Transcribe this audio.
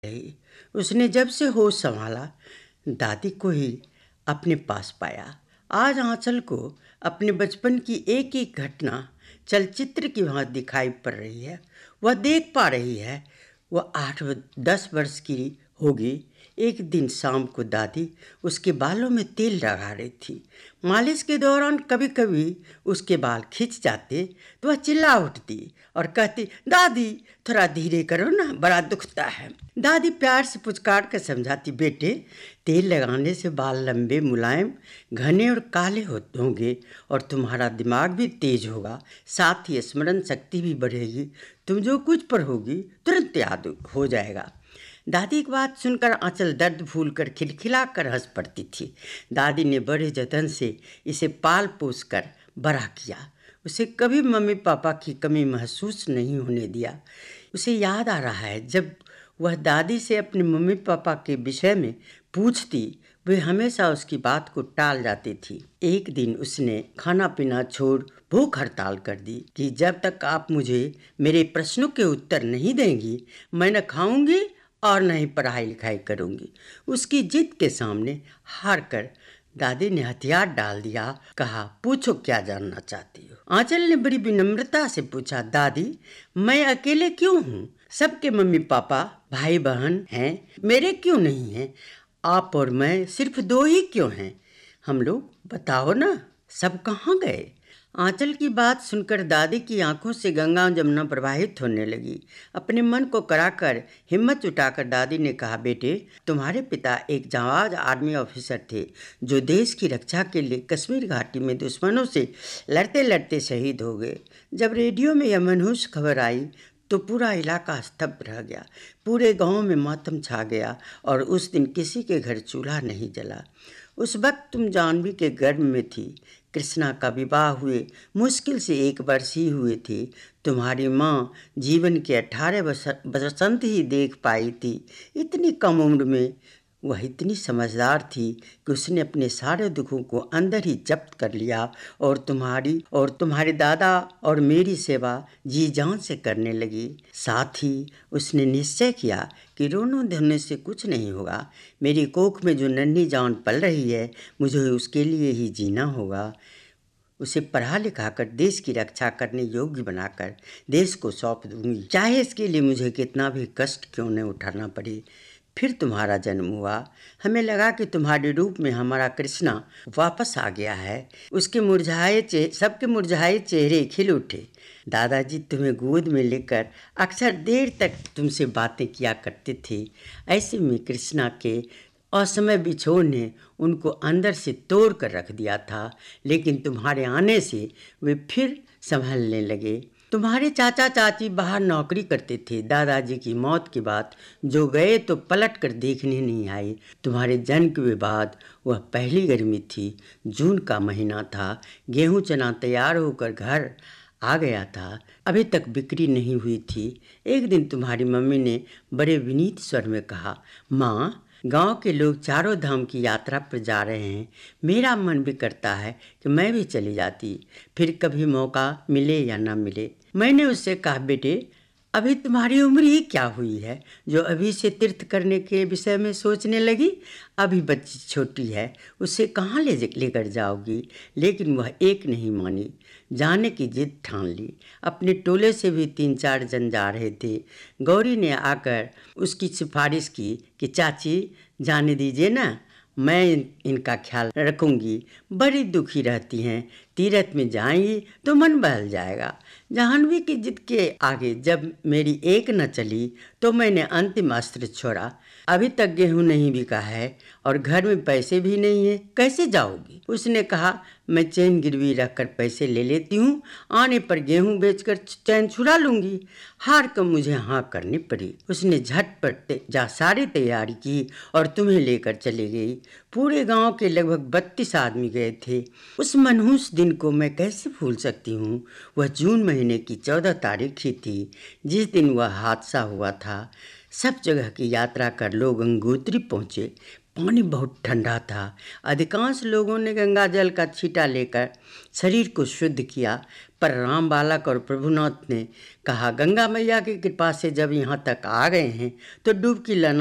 रही। उसने जब से होश संभाला दादी को ही अपने पास पाया। आज आंचल को अपने बचपन की एक एक घटना चलचित्र की भांति दिखाई पड़ रही है। वह देख पा रही है वह 8-10 वर्ष की होगी। एक दिन शाम को दादी उसके बालों में तेल लगा रही थी। मालिश के दौरान कभी कभी उसके बाल खिंच जाते तो वह चिल्ला उठती और कहती, दादी थोड़ा धीरे करो ना, बड़ा दुखता है। दादी प्यार से पुचकार कर समझाती, बेटे तेल लगाने से बाल लंबे, मुलायम, घने और काले होंगे और तुम्हारा दिमाग भी तेज होगा, साथ ही स्मरण शक्ति भी बढ़ेगी। तुम जो कुछ पढ़ोगी तुरंत याद हो जाएगा। दादी की बात सुनकर आंचल दर्द भूल कर खिलखिला कर हंस पड़ती थी। दादी ने बड़े जतन से इसे पाल पोस कर बड़ा किया। उसे कभी मम्मी पापा की कमी महसूस नहीं होने दिया। उसे याद आ रहा है जब वह दादी से अपने मम्मी पापा के विषय में पूछती, वे हमेशा उसकी बात को टाल जाती थी। एक दिन उसने खाना पीना छोड़ भूख हड़ताल कर दी कि जब तक आप मुझे मेरे प्रश्नों के उत्तर नहीं देंगी मैं न खाऊंगी और न ही पढ़ाई लिखाई करूंगी। उसकी जिद के सामने हार कर दादी ने हथियार डाल दिया। कहा, पूछो क्या जानना चाहती हो। आंचल ने बड़ी विनम्रता से पूछा, दादी मैं अकेले क्यों हूँ? सबके मम्मी पापा भाई बहन हैं, मेरे क्यों नहीं हैं? आप और मैं सिर्फ 2 ही क्यों हैं? हम लोग बताओ ना, सब कहाँ गए? आंचल की बात सुनकर दादी की आंखों से गंगा जमुना प्रवाहित होने लगी। अपने मन को कराकर हिम्मत जुटाकर दादी ने कहा, बेटे तुम्हारे पिता एक जांबाज आर्मी ऑफिसर थे जो देश की रक्षा के लिए कश्मीर घाटी में दुश्मनों से लड़ते लड़ते शहीद हो गए। जब रेडियो में यह मनहूस खबर आई तो पूरा इलाका स्तब्ध रह गया। पूरे गांव में मातम छा गया और उस दिन किसी के घर चूल्हा नहीं जला। उस वक्त तुम जाह्नवी के गर्भ में थी। कृष्णा का विवाह हुए मुश्किल से 1 वर्ष ही हुए थे। तुम्हारी माँ जीवन के 18 बसंत ही देख पाई थी। इतनी कम उम्र में वह इतनी समझदार थी कि उसने अपने सारे दुखों को अंदर ही जब्त कर लिया और तुम्हारे दादा और मेरी सेवा जी जान से करने लगी। साथ ही उसने निश्चय किया कि रोने धोने से कुछ नहीं होगा। मेरी कोख में जो नन्ही जान पल रही है मुझे उसके लिए ही जीना होगा। उसे पढ़ा लिखा कर देश की रक्षा करने योग्य बनाकर देश को सौंप दूंगी, चाहे इसके लिए मुझे कितना भी कष्ट क्यों न उठाना पड़े। फिर तुम्हारा जन्म हुआ। हमें लगा कि तुम्हारे रूप में हमारा कृष्णा वापस आ गया है। सबके मुरझाए चेहरे खिल उठे। दादाजी तुम्हें गोद में लेकर अक्सर देर तक तुमसे बातें किया करते थे। ऐसे में कृष्णा के असमय बिछोड़ ने उनको अंदर से तोड़ कर रख दिया था, लेकिन तुम्हारे आने से वे फिर संभलने लगे। तुम्हारे चाचा चाची बाहर नौकरी करते थे। दादाजी की मौत के बाद जो गए तो पलट कर देखने नहीं आए। तुम्हारे जन्म के बाद वह पहली गर्मी थी। जून का महीना था। गेहूं चना तैयार होकर घर आ गया था। अभी तक बिक्री नहीं हुई थी। एक दिन तुम्हारी मम्मी ने बड़े विनीत स्वर में कहा, माँ गांव के लोग चारों धाम की यात्रा पर जा रहे हैं। मेरा मन भी करता है कि मैं भी चली जाती, फिर कभी मौका मिले या ना मिले। मैंने उससे कहा, बेटे अभी तुम्हारी उम्र ही क्या हुई है जो अभी से तीर्थ करने के विषय में सोचने लगी? अभी बच्ची छोटी है, उसे कहाँ लेकर जाओगी? लेकिन वह एक नहीं मानी, जाने की जिद ठान ली। अपने टोले से भी 3-4 जन जा रहे थे। गौरी ने आकर उसकी सिफारिश की कि चाची जाने दीजिए ना, मैं इनका ख्याल रखूंगी। बड़ी दुखी रहती हैं, तीर्थ में जाएंगी तो मन बहल जाएगा। जाह्नवी की जिद के आगे जब मेरी एक न चली तो मैंने अंतिम अस्त्र छोड़ा। अभी तक गेहूं नहीं बिका है और घर में पैसे भी नहीं है, कैसे जाओगी? उसने कहा, मैं चैन गिरवी रखकर पैसे ले लेती हूँ, आने पर गेहूं बेचकर चैन छुड़ा लूंगी। हार कर मुझे हाँ करनी पड़ी। उसने झटपट सारी तैयारी की और तुम्हें लेकर चली गई। पूरे गांव के लगभग 32 आदमी गए थे। उस मनहूस दिन को मैं कैसे भूल सकती हूँ? वह जून महीने की 14 तारीख ही थी जिस दिन वह हादसा हुआ था। सब जगह की यात्रा कर लोग गंगोत्री पहुँचे। पानी बहुत ठंडा था। अधिकांश लोगों ने गंगा जल का छींटा लेकर शरीर को शुद्ध किया, पर राम बालक और प्रभुनाथ ने कहा, गंगा मैया की कृपा से जब यहाँ तक आ गए हैं तो डुबकी